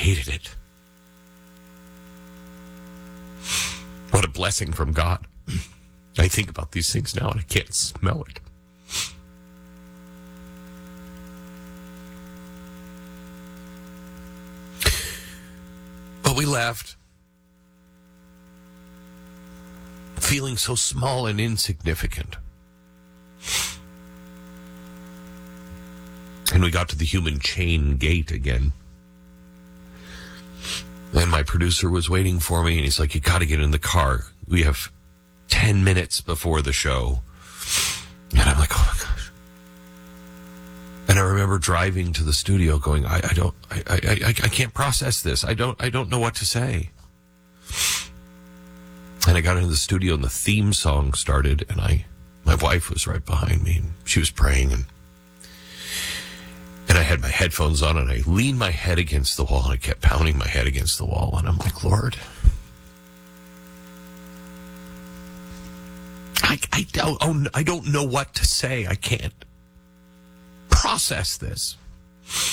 hated it. What a blessing from God. I think about these things now and I can't smell it. But we left, feeling so small and insignificant. And we got to the human chain gate again. And my producer was waiting for me, and he's like, you got to get in the car. We have 10 minutes before the show. And I'm like, oh my gosh. And I remember driving to the studio going, I can't process this. I don't know what to say. And I got into the studio and the theme song started, and my wife was right behind me, and she was praying, and I had my headphones on, and I leaned my head against the wall, and I kept pounding my head against the wall, and I'm like, Lord, I don't know what to say. I can't process this.